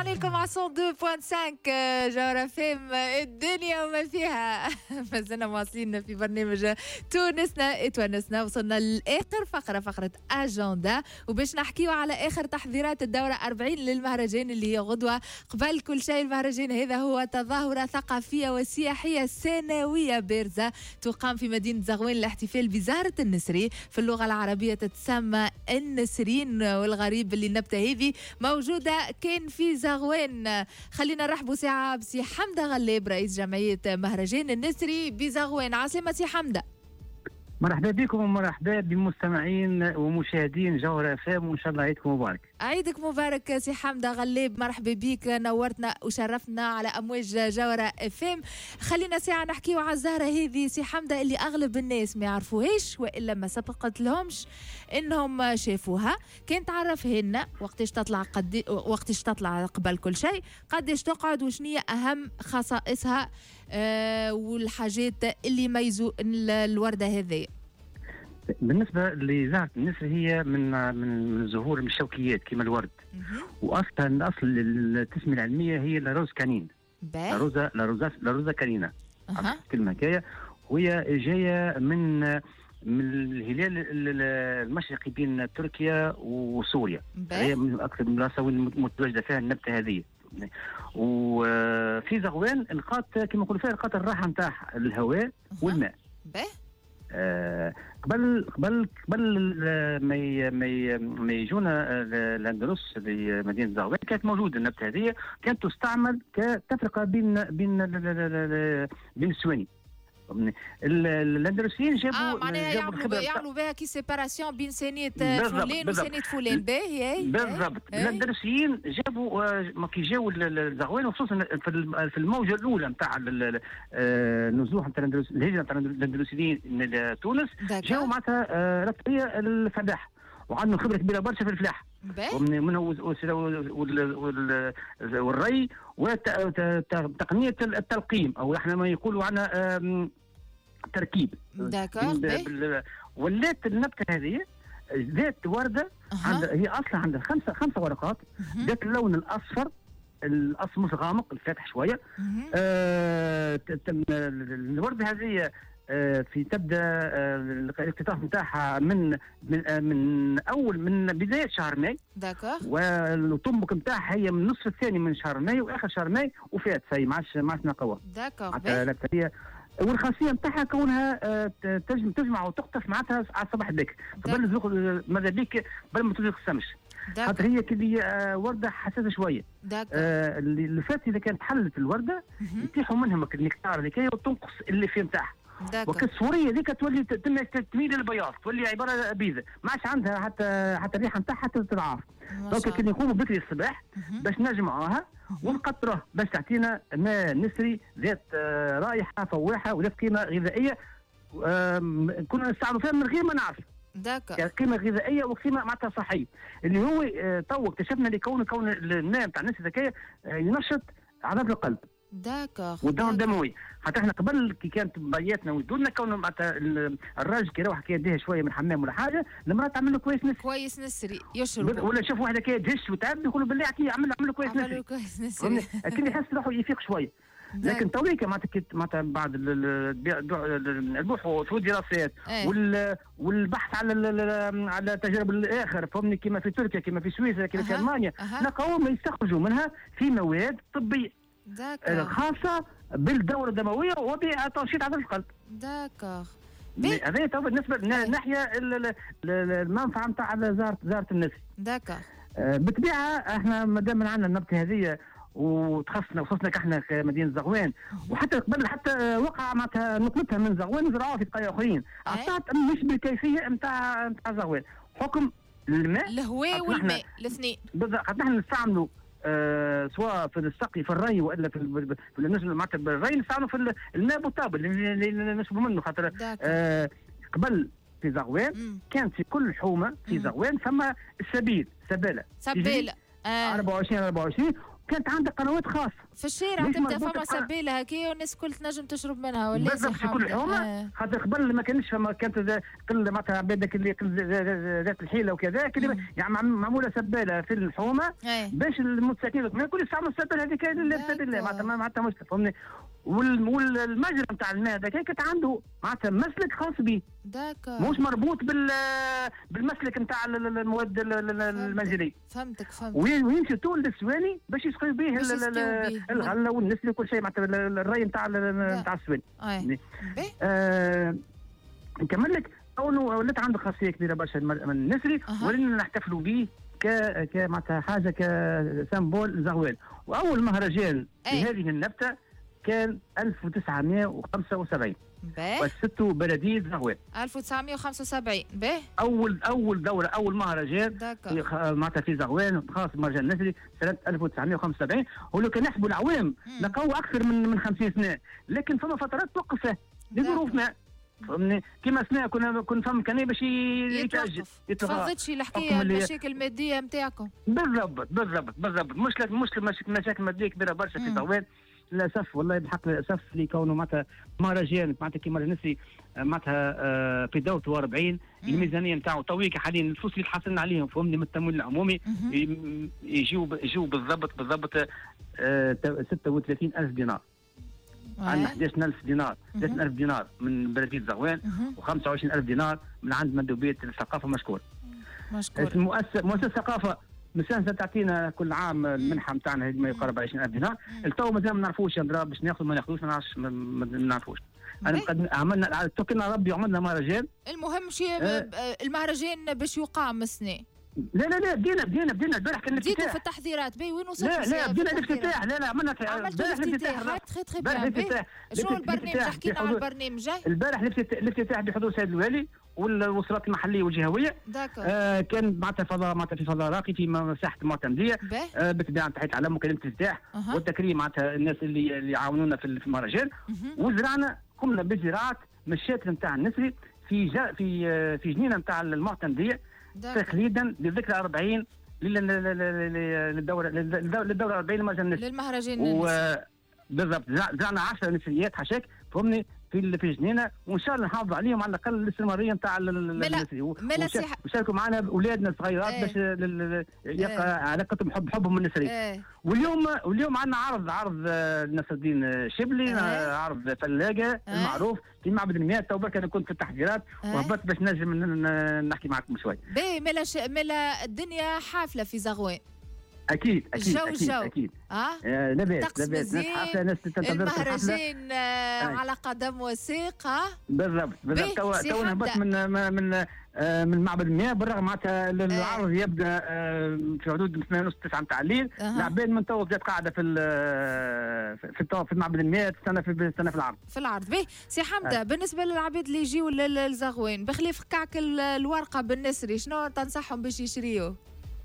رجعنا لكم على 102.5 جوهرة فيم الدنيا وما فيها. مازلنا مواصلين في برنامج تونسنا اتونسنا. وصلنا لآخر فقرة أجندا، وباش نحكيو على آخر تحضيرات الدورة 40 للمهرجان اللي هي غدوة. قبل كل شيء المهرجان هذا هو تظاهرة ثقافية وسياحية سنوية بارزة تقام في مدينة زغوان للاحتفال بزهرة النسري. في اللغة العربية تتسمى النسرين، والغريب اللي النبتة هذه موجودة كان في زغوان. خلينا نرحبوا ساعة بسي حمدة غلاب رئيس جمعية مهرجان النسري بزغوان. عسلامة سي حمدة. مرحبا بكم ومرحبا بمستمعين ومشاهدين جوهرة فام، وإن شاء الله عيدكم مبارك. عيدك مبارك سي حمدة غلاب، مرحبا بك، نورتنا وشرفنا على أمواج جوهرة فام. خلينا ساعة نحكيو على الزهرة هذه سي حمدة اللي أغلب الناس ما يعرفوهاش وإلا ما سبقت لهمش إنهم شافوها. كان تعرفها لنا وقتاش تطلع قبل كل شيء، قداش تقعد، وشنية أهم خصائصها والحاجات اللي يميزوا الوردة هذه. بالنسبة لزهرة النسر هي من زهور الشوكيات كما الورد، وأصلا أصل التسمية العلمية هي لاروز كانين، لاروزا كانينا. كلمة هكايا، وهي جاية من الهلال المشرقي بين تركيا وسوريا. هي من أكثر من البلاصة المتواجدة فيها النبتة هذه. وفي زغوان لقات كما نقولوا فيها لقات الراحة نتاع الهواء والماء. قبل ما يجونا الاندلس لمدينه زغوان كانت موجوده النبته هذه، كانت تستعمل كتفرقه بين السواني. الاندلسيين جابوا معناها يعملوا بها كي سيباراسيون بين ثانيه فلان وثانيه فلان. باهي بالضبط. الاندلسيين جابوا كي جاوا الزغوان، وخصوصا في الموجه الاولى نتاع النزوح نتاع الهجره نتاع الاندلسيين لتونس، جاوا معناتها رفعيه الفلاح، وعندهم خبره كبيره برشا في الفلاح من والري وتقنيه التلقيم، او احنا ما يقولوا عنها تركيب. ولات النبته هذه ذات ورده هي اصلا عندها خمسه ورقات ذات اللون الاصفر، الاسمر غامق الفاتح شويه. الورده هذه في تبدا الافتتاح نتاعها من بدايه شهر ماي، والطنبك نتاعها هي من النصف الثاني من شهر ماي واخر شهر ماي وفات سي ما عادش نقوى. والخاصيه نتاعها كونها تجمع وتقطف معناتها على الصباح بكر قبل الزوق، ماذا بيك قبل ما تزوق الشمس، خاطر هي كي ورده حساسه شويه. اللي فات اذا كانت حلت الورده يتيحوا منهم النكتار اللي كي وتنقص اللي في نتاعها، وكالصوريه ذيك تولي تميل للبياض، تولي عباره بيضه، ما عادش عندها حتى الريحه نتاعها تتضاعف. دونك كي نقوموا بكري الصباح باش نجمعوها ونقطروها باش تعطينا ماء نسري ذات رائحه فواحه وذات قيمه غذائيه كنا نستعملوا فيها من غير ما نعرف. يعني قيمه غذائيه وقيمه معناتها صحيه، اللي هو تو اكتشفنا لكون الماء نتاع الناس ذكيه ينشط عضلات القلب والدورة الدموية. حتى احنا قبل كي كانت بياتنا وجدودنا كانوا معناتها الراجل كي يروح كي يديه شويه من الحمام ولا حاجه، المراه تعمل له كويس نسري يشرب، ولا شوف واحده كي تهش وتعب يقولوا بالله عليك عمل له كويس نسري لكن يحس روحه يفيق شويه. لكن تويك معناتها بعد البحث في الدراسات والبحث على تجارب الاخر، فهمني، كما في تركيا كما في سويسرا كما في المانيا، لقوا يستخرجوا منها في مواد طبيه خاصه بالدوره الدمويه وبتنشيط عضله القلب. هذا تو بالنسبه للناحيه المنفعه نتاع زهره النسر. بالطبيعه احنا ما دام عندنا النبته هذه وخصنا احنا كمدينه زغوان، وحتى قبل حتى وقع معناتها نقلتها من زغوان وزرعوها في بقايا اخرين، اعطت مش بالكيفيه نتاع زغوان حكم الماء الهواء والماء الاثنين. بالضبط. نحن نستعملوا سواء في السقي في الري والا بالنسبه معناتها بالري نستعملوا في الماء بوتابل اللي نشربوا منه، خاطر قبل في زغوان كانت في كل حومه في زغوان ثم السبيله 24 كانت عندها قنوات خاصه في الشارع، تبدا فما سبيله هكايا والناس الكل تنجم تشرب منها ولا بالضبط في كل الحومه. خاطر قبل ما كانش فما، كانت قل معناتها عبادك اللي ذات الحيله وكذا يعني معموله سباله في الحومه باش المتساكنين ما يكونش يستعملوا السباله هذيك لله معناتها مشكله فهمني. والمجرى نتاع الماء هذاك كانت عنده معناتها مسلك خاص به مش مربوط بالمسلك نتاع المواد المنزليه. فهمتك. ويمشي طول السواني باش يسقيو به الغله والنسل وكل شيء معناتها الري نتاع السواني. نكمل لك ولات عنده خاصيه كبيره برشا من النسري ولينا نحتفلوا به معناتها حاجه كسمبول زغوان. واول مهرجان لهذه النبته كان 1975 وستو بلدية زغوان 1975 اول دوره اول مهرجان معناتها في زغوان خاص مهرجان نسري سنه 1975. ولو كان نحسبوا العوام لقوا اكثر من 50 سنه، لكن فما فترات توقف لظروف ما فهمني. كيما سنه كنا فهم كان باش يتاجل تفضلتش الحكايه المشاكل الماديه نتاعكم. بالضبط مش مشاكل ماديه كبيره برشا في زغوان للاسف، والله بحق للاسف لكونه معناتها مهرجان معناتها كيما النسري معناتها في دورته 40 الميزانيه نتاعو تويك حاليا الفلوس اللي تحصلنا عليهم فهمني من التمويل العمومي يجيو بالضبط 36,000 دينار. عندنا 11,000 دينار 13,000 دينار من بلديه زغوان و25,000 دينار من عند مندوبيه الثقافه. مشكور. مؤسسه الثقافه مسانسه تعطينا كل عام المنحه نتاعنا ما يقارب 20,000 دينار. التو مازال ما نعرفوش باش ناخذ ما ناخذوش ما نعرفوش. انا عملنا توكلنا ربي وعملنا مهرجان. المهم شيء المهرجان باش يقام السنه. لا بدينا البارح كان الافتتاح. بديتوا في التحضيرات وين وصلتوا؟ لا بدينا الافتتاح. عملنا عملتوا الافتتاح الافتتاح. شنو البرنامج؟ حكينا على البرنامج. البارح الافتتاح بحضور السيد الوالي والوزارات المحليه والجهويه. كان معناتها في فضاء راقي في مساحه المعتمديه بالطبيعه تحت على مكالمه الافتتاح والتكريم معناتها الناس اللي عاونونا في المهرجان. وزرعنا قمنا بزراعه مشاتل نتاع النسري في جنينه نتاع المعتمديه تقليدا للذكرى 40 للدوره 40 للمهرجان النسري. بالضبط زرعنا 10 نسريات حشاك فهمني في الجنينه، وان شاء الله نحافظ عليهم على الاقل الاستمراريه نتاع النسري. وشاركوا معنا اولادنا الصغيرات باش يبقى علاقتهم حبهم النسري. واليوم عندنا عرض نصر الدين شبلي، عرض فلاقه المعروف في معبد المياه. تو برك انا كنت في التحضيرات وهبطت باش نجم نحكي معكم شوي. ملا الدنيا حافله في زغوان. اكيد لاباس المهرجان على قدم وساق. بالضبط تو نهبط من معبد المياه. بالرغم معناتها العرض يبدا في حدود 8:30 9 نتاع الليل. العباد من تو بدات قاعده في معبد المياه تستنى في العرض. سي حمده بالنسبه للعباد اللي يجيو للزغوان بخلاف كعك الورقه بالنسري شنو تنصحهم باش يشريوه؟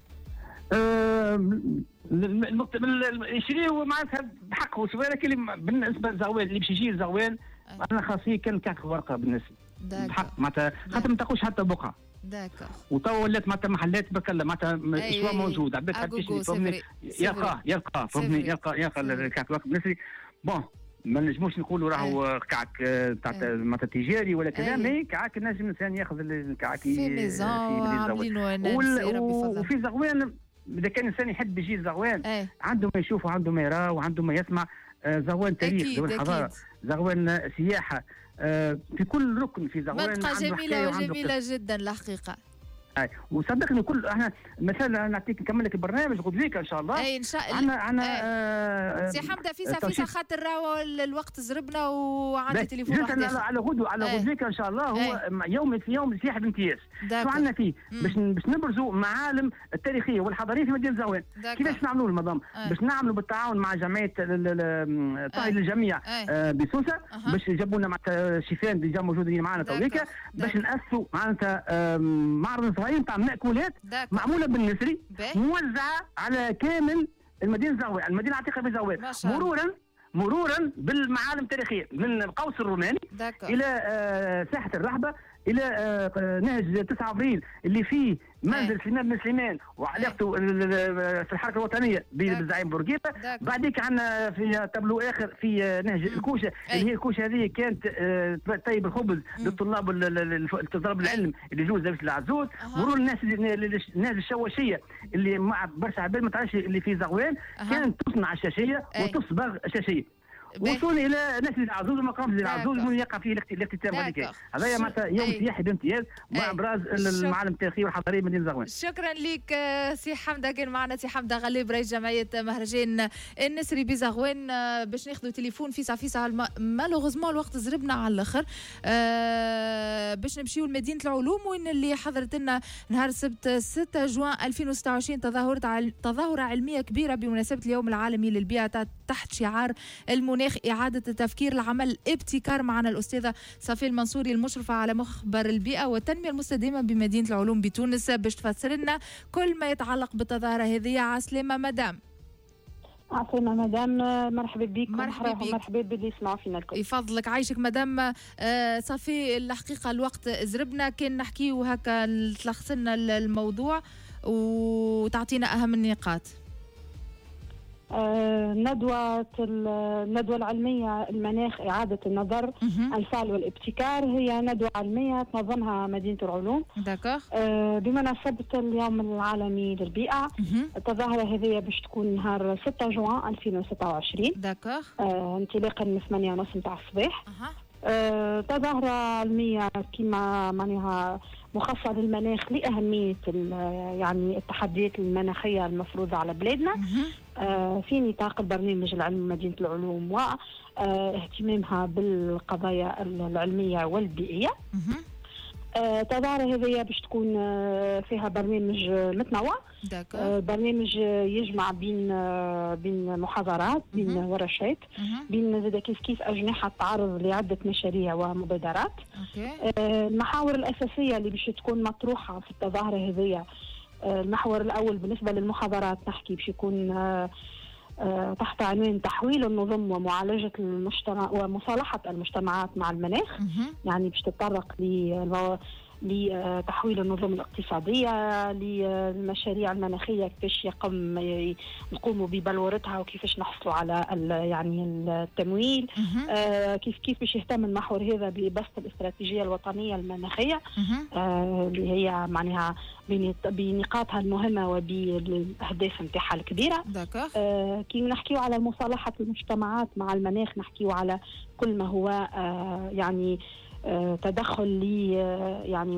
يشريوا معناتها بحقه شويه، لكن بالنسبه للزغوان اللي باش يجي الزغوان انا خاصيه كان كعك ورقه بالنسبه بحق معناتها خاطر ما تاخذش حتى بقعه. وتوا ولات معناتها محلات برك معناتها شوا موجود عباد تشري فهمني يلقى فهمني يلقى الكعك ورقه بالنسبه. بون ما نجموش نقولوا راهو كعك تاع معناتها تجاري ولا كذا، مي كعك نجم الانسان ياخذ الكعك في ميزان وفي زغوان. إذا كان الإنسان يحب يجي زغوان عنده ما يشوف وعنده ما يرى وعنده ما يسمع. زغوان تاريخ، زغوان حضارة، زغوان سياحة. في كل ركن في زغوان منطقة جميلة جدا الحقيقة. وصدقني كل احنا مثلا نعطيك نكمل لك البرنامج غدويك ان شاء الله. ان شاء الله. عنا سي حمده فيسا خاطر راهو الوقت زربنا وعندي تليفون واحد على غدويك ان شاء الله. هو يوم في يوم سياحه بامتياز. شو عندنا فيه باش نبرزوا معالم التاريخيه والحضاريه في مدينه زغوان. كيفاش نعملوا المنظم؟ باش نعملوا بالتعاون مع جمعيه طاهي للجميع بسوسه باش يجيبوا لنا معناتها شيفان اللي جا موجودين معنا تويكا باش ناسسوا معناتها معرض صغير نتاع مأكولات معموله بالنسري موزعه على كامل المدينه زغوان، المدينه العتيقه بزغوان، مرورا بالمعالم التاريخيه من القوس الروماني الى ساحه الرحبه الى نهج 9 ابريل اللي فيه منزل سليمان بن سليمان وعلاقته في الحركه الوطنيه بالزعيم بورقيبه. بعديك عندنا في تابلو اخر في نهج الكوشه اللي هي الكوشه هذه كانت طيب الخبز للطلاب طلاب العلم اللي يجوز لابس العزوز. مرور الناس الشواشيه اللي مع برشا عباد ما تعرفش اللي في زغوان كانت تصنع الشاشيه وتصبغ الشاشيه. وصول الى نسل العزوز ومقام العزوز من يقع فيه الاختتام هذيك. هذا معناتها يوم سياحي بامتياز مع ابراز المعالم التاريخيه والحضاريه مدينه زغوان. شكرا لك سي حمده. كان معنا سي حمده غليب رئيس جمعيه مهرجان النسري بزغوان. باش ناخذوا تليفون فيسع مالوغوزمون الوقت زربنا على الاخر. باش نمشيو لمدينه العلوم وين اللي حضرت لنا نهار السبت 6 جوان 2026 تظاهره علميه كبيره بمناسبه اليوم العالمي للبيئه تحت شعار المناخ إعادة التفكير العمل ابتكار. معنا الأستاذة صفية المنصوري المشرفة على مخبر البيئة والتنمية المستدامة بمدينة العلوم بتونس باش تفسر لنا كل ما يتعلق بالتظاهرة هذه. عسلامة مدام. عسلامة مدام، مرحبا بك. مرحبا باللي يسمعوا فينا الكل. يفضلك عايشك مدام. صفي الحقيقة الوقت زربنا كان نحكيو هكا تلخصنا الموضوع وتعطينا أهم النقاط. الندوة العلمية المناخ إعادة النظر الفعل والابتكار هي ندوة علمية تنظمها مدينة العلوم بمناسبة اليوم العالمي للبيئة. التظاهرة هذه باش تكون نهار 6 جوان 2026 انطلاقا من 8:30 متاع الصباح. تظاهرة علمية كما معناها مخصصة للمناخ لأهمية يعني التحديات المناخية المفروضة على بلادنا في نطاق البرنامج العلمي مدينة العلوم واهتمامها بالقضايا العلمية والبيئية. التظاهرة هذه باش تكون فيها برنامج متنوع. برنامج يجمع بين محاضرات، بين ورشات، بين زاد كيف أجنحة تعرض لعدة مشاريع ومبادرات. المحاور الأساسية اللي باش تكون مطروحة في التظاهرة هذه، المحور الأول بالنسبة للمحاضرات نحكي باش يكون تحت عنوان تحويل النظم ومعالجة المجتمع ومصالحة المجتمعات مع المناخ. يعني باش تتطرق لتحويل النظم الاقتصادية، للمشاريع المناخية كيفاش نقوموا ببلورتها وكيفاش نحصلوا على يعني التمويل. كيف باش يهتم المحور هذا ببسط الاستراتيجية الوطنية المناخية اللي هي معناها بنقاطها المهمة وبالأهداف نتاعها الكبيرة. كي نحكيو على مصالحة المجتمعات مع المناخ نحكيو على كل ما هو يعني تدخل لي يعني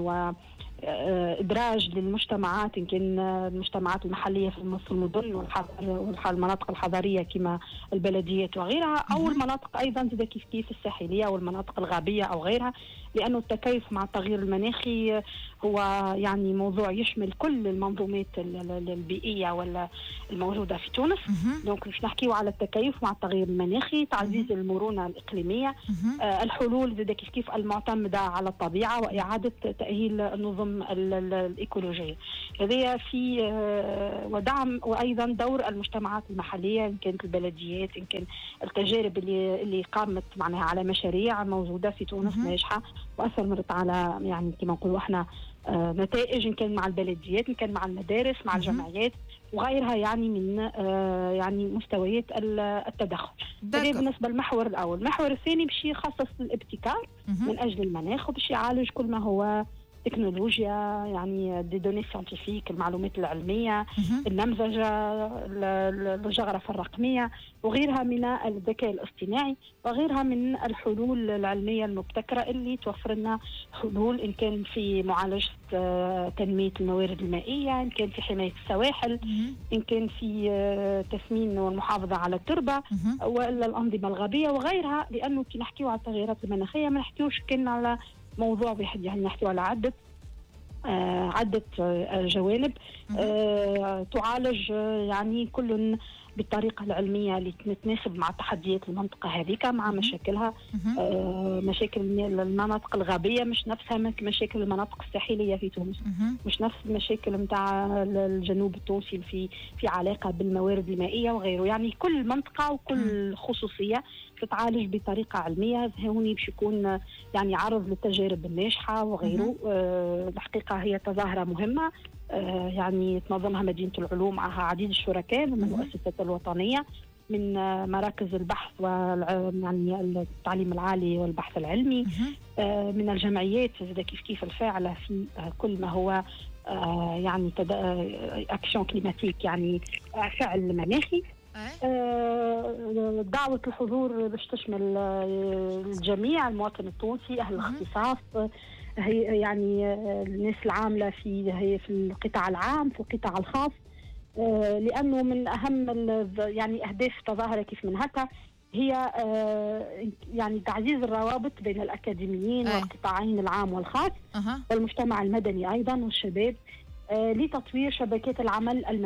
وإدراج للمجتمعات، إن كان المجتمعات المحلية في المدن والمناطق الحضرية كما البلديات وغيرها، أو المناطق أيضا كيف الساحلية والمناطق الغابية أو غيرها، لأنه التكيف مع التغيير المناخي هو يعني موضوع يشمل كل المنظومات البيئية الموجودة في تونس. دونك باش نحكيو على التكيف مع التغيير المناخي، تعزيز المرونة الإقليمية، الحلول كيف المعتمدة على الطبيعة وإعادة تأهيل النظم الإيكولوجية. هذه في ودعم وأيضا دور المجتمعات المحلية، إن كانت البلديات، إن كان التجارب اللي قامت معناها على مشاريع موجودة في تونس ناجحة وأثمرت على يعني كما نقولوا احنا نتائج، إن كان مع البلديات، إن كان مع المدارس، مع الجمعيات وغيرها، يعني من يعني مستويات التدخل. هذا بالنسبة للمحور الأول. المحور الثاني باش يخصص الابتكار من أجل المناخ وباش يعالج كل ما هو تكنولوجيا، يعني دي دوني ساينتيفيك، المعلومات العلمية، النمذجة، الجغرافيا الرقمية وغيرها من الذكاء الاصطناعي وغيرها من الحلول العلمية المبتكرة اللي توفر لنا حلول، إن كان في معالجة تنمية الموارد المائية، إن كان في حماية السواحل، إن كان في تثمين والمحافظة على التربة وإلا الأنظمة الغابية وغيرها. لأنه كي نحكيو على التغيرات المناخية ما نحكيوش كان على موضوع واحد، يعني نحكيو على عدة جوانب تعالج يعني كل بالطريقة العلمية اللي تتناسب مع تحديات المنطقة هذيك، مع مشاكلها. مشاكل المناطق الغابية مش نفسها مشاكل المناطق الساحلية في تونس، مش نفس المشاكل متاع الجنوب التونسي في علاقة بالموارد المائية وغيره. يعني كل منطقة وكل خصوصية تتعالج بطريقه علميه. هوني باش يكون يعني عرض للتجارب الناجحه وغيره. الحقيقه هي تظاهره مهمه يعني تنظمها مدينه العلوم، معها عديد الشركاء من المؤسسات الوطنيه، من مراكز البحث يعني التعليم العالي والبحث العلمي، من الجمعيات كيف الفاعله في كل ما هو يعني اكشن كليماتيك، يعني فعل مناخي. دعوة الحضور باش تشمل الجميع، المواطن التونسي، أهل الاختصاص، هي يعني الناس العاملة في القطاع العام، في القطاع الخاص، لأنه من أهم يعني أهداف التظاهرة كيف من هكا هي يعني تعزيز الروابط بين الأكاديميين والقطاعين العام والخاص والمجتمع المدني أيضا والشباب، لتطوير شبكات العمل